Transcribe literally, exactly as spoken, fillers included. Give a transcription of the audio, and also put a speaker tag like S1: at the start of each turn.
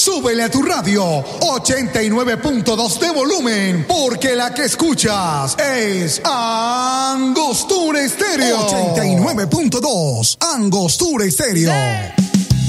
S1: súbele a tu radio ochenta y nueve punto dos de volumen, porque la que escuchas es Angostura Estéreo. ochenta y nueve punto dos Angostura Estéreo.